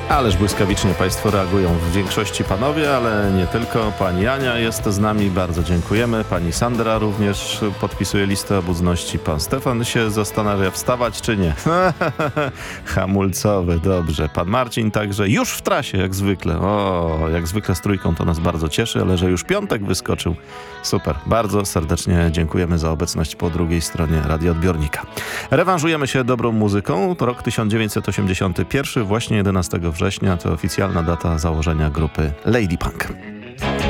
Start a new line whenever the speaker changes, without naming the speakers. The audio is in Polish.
Ależ błyskawicznie Państwo reagują. W większości panowie, ale nie tylko. Pani Ania jest z nami, bardzo dziękujemy. Pani Sandra również podpisuje listę obudności. Pan Stefan się zastanawia, wstawać czy nie. Hamulcowy, dobrze. Pan Marcin także już w trasie, jak zwykle. O, jak zwykle z trójką to nas bardzo cieszy, ale że już piątek wyskoczył. Super, bardzo serdecznie dziękujemy za obecność po drugiej stronie radioodbiornika. Rewanżujemy się dobrą muzyką. To rok 1981, właśnie 11 września to oficjalna data założenia grupy Lady Punk.